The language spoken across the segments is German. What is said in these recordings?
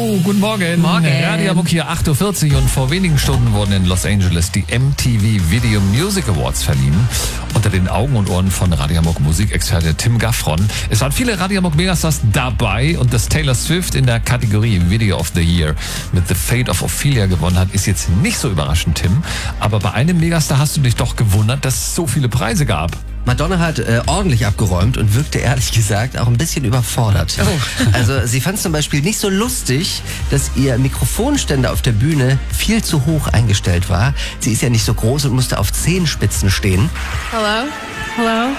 Hallo, guten Morgen. Morgen. Radio Hamburg hier, 8.40 Uhr und vor wenigen Stunden wurden in Los Angeles die MTV Video Music Awards verliehen. Unter den Augen und Ohren von Radio Hamburg Musikexperte Tim Gaffron. Es waren viele Radio Hamburg Megastars dabei und dass Taylor Swift in der Kategorie Video of the Year mit The Fate of Ophelia gewonnen hat, ist jetzt nicht so überraschend, Tim. Aber bei einem Megastar hast du dich doch gewundert, dass es so viele Preise gab. Madonna hat ordentlich abgeräumt und wirkte ehrlich gesagt auch ein bisschen überfordert. Oh. Also sie fand es zum Beispiel nicht so lustig, dass ihr Mikrofonständer auf der Bühne viel zu hoch eingestellt war. Sie ist ja nicht so groß und musste auf Zehenspitzen stehen. Hello? Hello?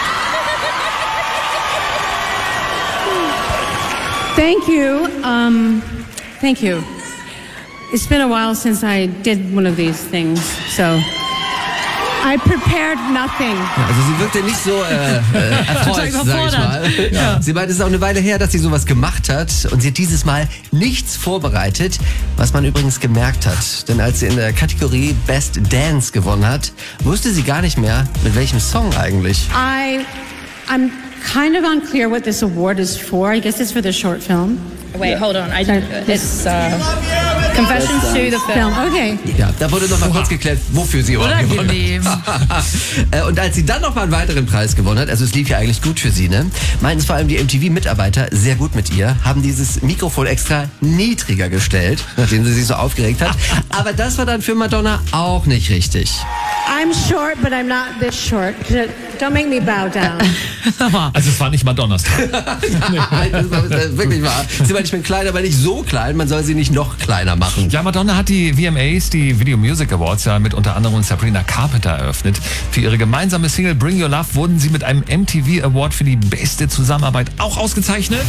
Thank you. Thank you. It's been a while since I did one of these things, so I prepared nothing. Also sie wirkte nicht so erfreut, sag ich mal. Ja. Sie meinte, es ist auch eine Weile her, dass sie sowas gemacht hat und sie hat dieses Mal nichts vorbereitet, was man übrigens gemerkt hat. Denn als sie in der Kategorie Best Dance gewonnen hat, wusste sie gar nicht mehr, mit welchem Song eigentlich. I'm kind of unclear what this award is for. I guess it's for the short film. Wait, hold on. It's Confessions to the Film. Okay. Ja, da wurde noch mal kurz geklärt, wofür sie überhaupt gewonnen hat. Und als sie dann noch mal einen weiteren Preis gewonnen hat, also es lief ja eigentlich gut für sie, ne? Meinten es vor allem die MTV-Mitarbeiter sehr gut mit ihr, haben dieses Mikrofon extra niedriger gestellt, nachdem sie sich so aufgeregt hat. Aber das war dann für Madonna auch nicht richtig. I'm short, but I'm not this short. Don't make me bow down. Also es war nicht Madonnas Tag. Das ist wirklich wahr. Sie meinte, ich bin klein, aber nicht so klein, man soll sie nicht noch kleiner machen. Ja, Madonna hat die VMAs, die Video Music Awards, ja mit unter anderem Sabrina Carpenter eröffnet. Für ihre gemeinsame Single Bring Your Love wurden sie mit einem MTV Award für die beste Zusammenarbeit auch ausgezeichnet.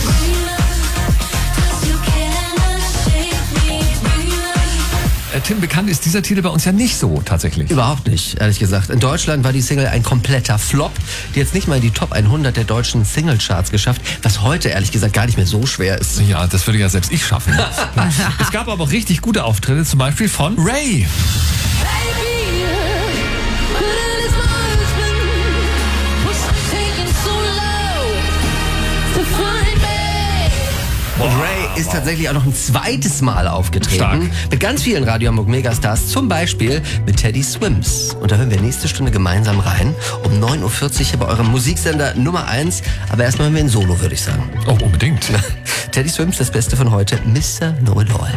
Tim, bekannt ist dieser Titel bei uns ja nicht so tatsächlich. Überhaupt nicht, ehrlich gesagt. In Deutschland war die Single ein kompletter Flop. Die jetzt nicht mal in die Top 100 der deutschen Singlecharts geschafft, was heute ehrlich gesagt gar nicht mehr so schwer ist. Ja, das würde ja selbst ich schaffen. Es gab aber auch richtig gute Auftritte, zum Beispiel von Ray. Und Ray ist tatsächlich auch noch ein zweites Mal aufgetreten. Stark. Mit ganz vielen Radio Hamburg Megastars, zum Beispiel mit Teddy Swims. Und da hören wir nächste Stunde gemeinsam rein. Um 9.40 Uhr hier bei eurem Musiksender Nummer 1. Aber erstmal hören wir ein Solo, würde ich sagen. Oh, unbedingt. Teddy Swims, das Beste von heute, Mr. Know-It-All.